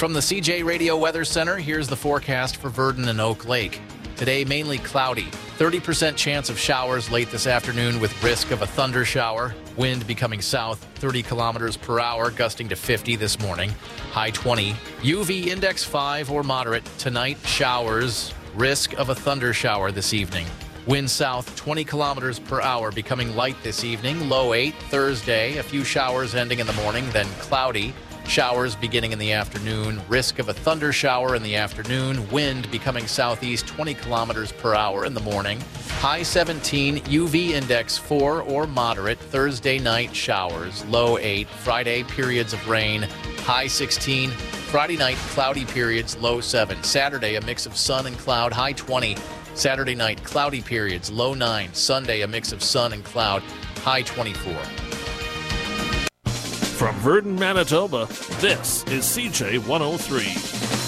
From the CJ Radio Weather Center, here's the forecast for Verdon and Oak Lake. Today, mainly cloudy. 30% chance of showers late this afternoon with risk of a thunder shower. Wind becoming south 30 kilometers per hour, gusting to 50 this morning. High 20. UV index 5 or moderate. Tonight, showers. Risk of a thunder shower this evening. Wind south 20 kilometers per hour, becoming light this evening. Low 8. Thursday, a few showers ending in the morning, then cloudy. Showers beginning in the afternoon. Risk of a thunder shower in the afternoon. Wind becoming southeast 20 kilometers per hour in the morning. High 17, UV index 4 or moderate. Thursday night showers. Low 8. Friday periods of rain. High 16. Friday night cloudy periods. Low 7. Saturday a mix of sun and cloud. High 20. Saturday night cloudy periods. Low 9. Sunday a mix of sun and cloud. High 24. From Verdon, Manitoba, this is CJ 103.